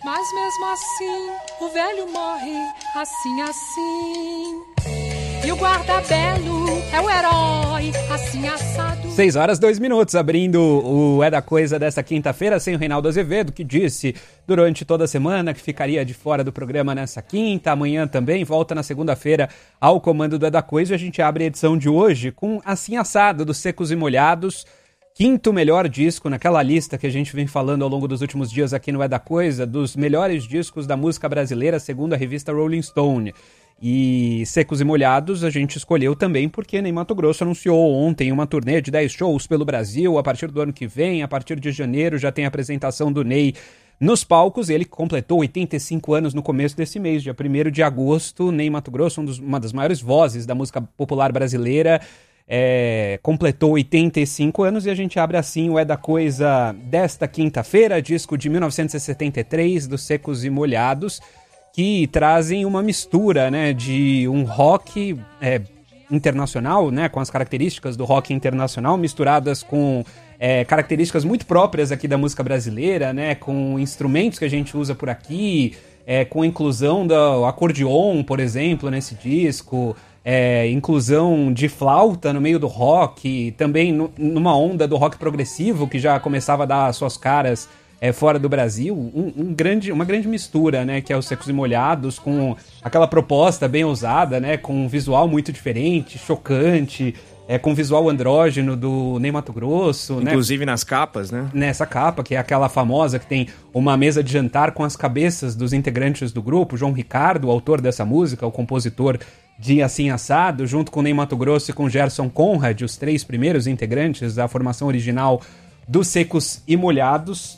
Mas mesmo assim, o velho morre assim, assim. E o guarda-belo é o herói, assim assado. 6h02, abrindo o É da Coisa desta quinta-feira, sem o Reinaldo Azevedo, que disse durante toda a semana que ficaria de fora do programa nessa quinta, amanhã também, volta na segunda-feira ao comando do É da Coisa. A gente abre a edição de hoje com Assim Assado, dos Secos e Molhados, quinto melhor disco naquela lista que a gente vem falando ao longo dos últimos dias aqui no É da Coisa, dos melhores discos da música brasileira, segundo a revista Rolling Stone. E Secos e Molhados a gente escolheu também porque Ney Matogrosso anunciou ontem uma turnê de 10 shows pelo Brasil. A partir do ano que vem, a partir de janeiro, já tem a apresentação do Ney nos palcos. Ele completou 85 anos no começo desse mês, dia 1º de agosto. Ney Matogrosso, uma das maiores vozes da música popular brasileira, completou 85 anos e a gente abre assim o É da Coisa desta quinta-feira, disco de 1973 dos Secos e Molhados, que trazem uma mistura, né, de um rock internacional, né, com as características do rock internacional, misturadas com características muito próprias aqui da música brasileira, né, com instrumentos que a gente usa por aqui, com a inclusão do acordeon, por exemplo, nesse disco, inclusão de flauta no meio do rock, também numa onda do rock progressivo que já começava a dar suas caras fora do Brasil, uma grande mistura, né, que é os Secos e Molhados, com aquela proposta bem ousada, né, com um visual muito diferente, chocante, com o visual andrógeno do Ney Matogrosso, inclusive, né, nas capas, né? Nessa capa, que é aquela famosa que tem uma mesa de jantar com as cabeças dos integrantes do grupo, João Ricardo, o autor dessa música, o compositor de Assim Assado, junto com Ney Matogrosso e com Gerson Conrad, os 3 primeiros integrantes da formação original dos Secos e Molhados.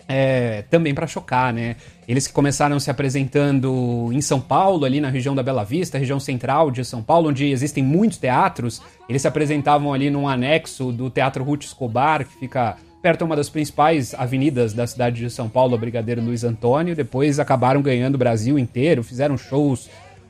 Também para chocar, né? Eles que começaram se apresentando em São Paulo, ali na região da Bela Vista, região central de São Paulo, onde existem muitos teatros. Eles se apresentavam ali num anexo do Teatro Ruth Escobar, que fica perto de uma das principais avenidas da cidade de São Paulo, a Brigadeiro Luiz Antônio. Depois acabaram ganhando o Brasil inteiro, fizeram shows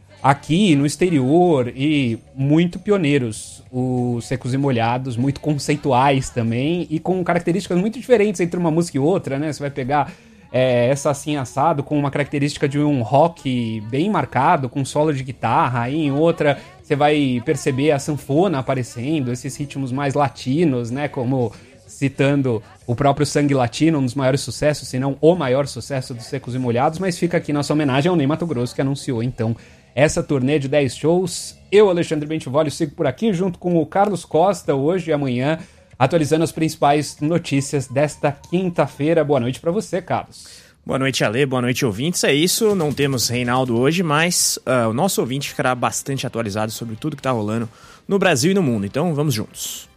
aqui no exterior e muito pioneiros, os Secos e Molhados, muito conceituais também e com características muito diferentes entre uma música e outra, né? Você vai pegar essa Assim Assado com uma característica de um rock bem marcado, com solo de guitarra, aí em outra você vai perceber a sanfona aparecendo, esses ritmos mais latinos, né? Como citando o próprio Sangue Latino, um dos maiores sucessos, se não o maior sucesso dos Secos e Molhados, mas fica aqui nossa homenagem ao Ney Matogrosso, que anunciou então essa turnê de 10 shows. Eu, Alexandre Bentivolli, sigo por aqui junto com o Carlos Costa, hoje e amanhã, atualizando as principais notícias desta quinta-feira. Boa noite para você, Carlos. Boa noite, Ale. Boa noite, ouvintes. É isso, não temos Reinaldo hoje, mas o nosso ouvinte ficará bastante atualizado sobre tudo que está rolando no Brasil e no mundo. Então, vamos juntos.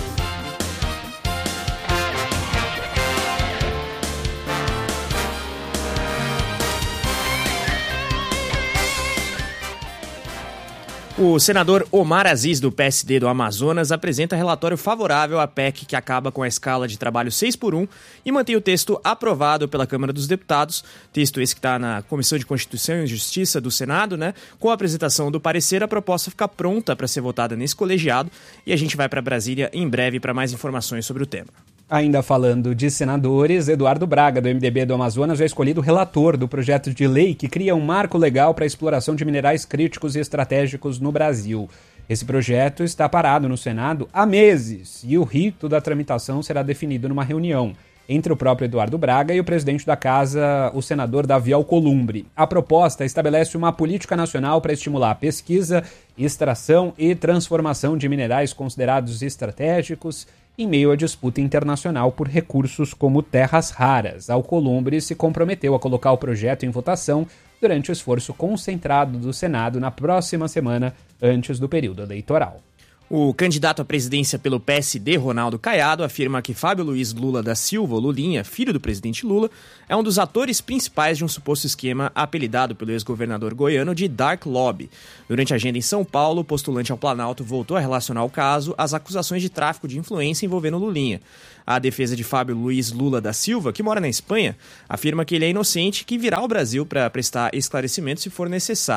O senador Omar Aziz, do PSD do Amazonas, apresenta relatório favorável à PEC que acaba com a escala de trabalho 6x1 e mantém o texto aprovado pela Câmara dos Deputados, texto esse que está na Comissão de Constituição e Justiça do Senado, né? Com a apresentação do parecer, a proposta fica pronta para ser votada nesse colegiado e a gente vai para Brasília em breve para mais informações sobre o tema. Ainda falando de senadores, Eduardo Braga, do MDB do Amazonas, é escolhido relator do projeto de lei que cria um marco legal para a exploração de minerais críticos e estratégicos no Brasil. Esse projeto está parado no Senado há meses e o rito da tramitação será definido numa reunião entre o próprio Eduardo Braga e o presidente da casa, o senador Davi Alcolumbre. A proposta estabelece uma política nacional para estimular a pesquisa, extração e transformação de minerais considerados estratégicos em meio à disputa internacional por recursos como terras raras. Alcolumbre se comprometeu a colocar o projeto em votação durante o esforço concentrado do Senado na próxima semana, antes do período eleitoral. O candidato à presidência pelo PSD, Ronaldo Caiado, afirma que Fábio Luiz Lula da Silva, Lulinha, filho do presidente Lula, é um dos atores principais de um suposto esquema apelidado pelo ex-governador goiano de Dark Lobby. Durante a agenda em São Paulo, o postulante ao Planalto voltou a relacionar o caso às acusações de tráfico de influência envolvendo Lulinha. A defesa de Fábio Luiz Lula da Silva, que mora na Espanha, afirma que ele é inocente e que virá ao Brasil para prestar esclarecimento se for necessário.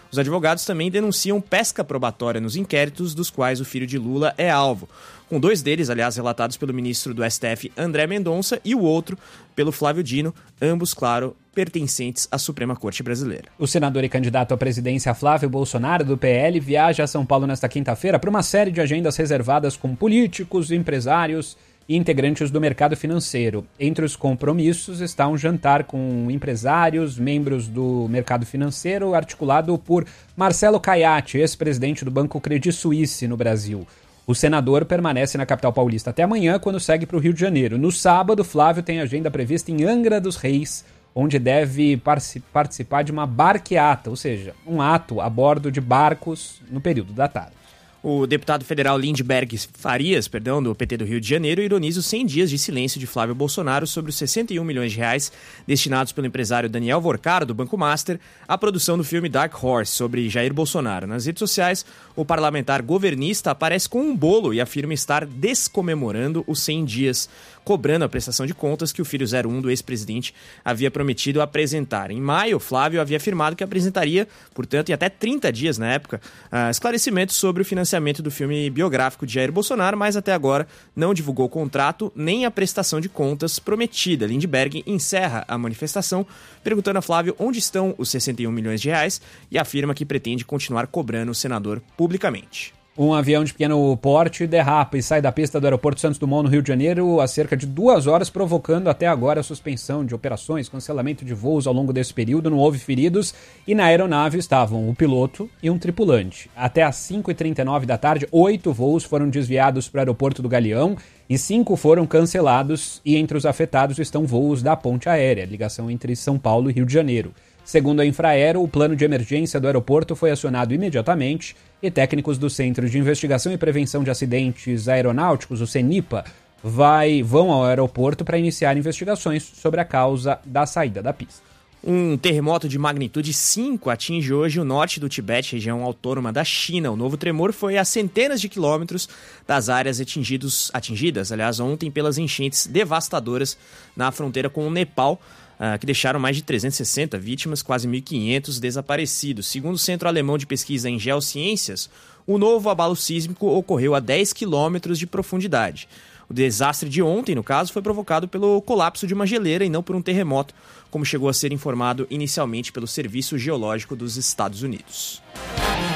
Os advogados também denunciam pesca probatória nos inquéritos dos quais o filho de Lula é alvo, com 2 deles, aliás, relatados pelo ministro do STF, André Mendonça, e o outro pelo Flávio Dino, ambos, claro, pertencentes à Suprema Corte Brasileira. O senador e candidato à presidência Flávio Bolsonaro, do PL, viaja a São Paulo nesta quinta-feira para uma série de agendas reservadas com políticos, empresários e integrantes do mercado financeiro. Entre os compromissos está um jantar com empresários, membros do mercado financeiro, articulado por Marcelo Caiati, ex-presidente do Banco Credit Suisse no Brasil. O senador permanece na capital paulista até amanhã, quando segue para o Rio de Janeiro. No sábado, Flávio tem agenda prevista em Angra dos Reis, onde deve participar de uma barqueata, ou seja, um ato a bordo de barcos no período da tarde. O deputado federal Lindbergh Farias, do PT do Rio de Janeiro, ironiza os 100 dias de silêncio de Flávio Bolsonaro sobre os 61 milhões de reais destinados pelo empresário Daniel Vorcaro, do Banco Master, à produção do filme Dark Horse, sobre Jair Bolsonaro. Nas redes sociais, o parlamentar governista aparece com um bolo e afirma estar descomemorando os 100 dias, cobrando a prestação de contas que o filho 01 do ex-presidente havia prometido apresentar. Em maio, Flávio havia afirmado que apresentaria, portanto, em até 30 dias na época, esclarecimentos sobre o financiamento do filme biográfico de Jair Bolsonaro, mas até agora não divulgou o contrato nem a prestação de contas prometida. Lindbergh encerra a manifestação perguntando a Flávio onde estão os 61 milhões de reais e afirma que pretende continuar cobrando o senador publicamente. Um avião de pequeno porte derrapa e sai da pista do aeroporto Santos Dumont, no Rio de Janeiro, há cerca de 2 horas, provocando até agora a suspensão de operações, cancelamento de voos ao longo desse período. Não houve feridos e na aeronave estavam o piloto e um tripulante. Até às 5h39 da tarde, 8 voos foram desviados para o aeroporto do Galeão e 5 foram cancelados, e entre os afetados estão voos da ponte aérea, ligação entre São Paulo e Rio de Janeiro. Segundo a Infraero, o plano de emergência do aeroporto foi acionado imediatamente e técnicos do Centro de Investigação e Prevenção de Acidentes Aeronáuticos, o CENIPA, vão ao aeroporto para iniciar investigações sobre a causa da saída da pista. Um terremoto de magnitude 5 atinge hoje o norte do Tibete, região autônoma da China. O novo tremor foi a centenas de quilômetros das áreas atingidas, ontem pelas enchentes devastadoras na fronteira com o Nepal, que deixaram mais de 360 vítimas, quase 1.500 desaparecidos. Segundo o Centro Alemão de Pesquisa em Geociências, o novo abalo sísmico ocorreu a 10 quilômetros de profundidade. O desastre de ontem, no caso, foi provocado pelo colapso de uma geleira e não por um terremoto, como chegou a ser informado inicialmente pelo Serviço Geológico dos Estados Unidos.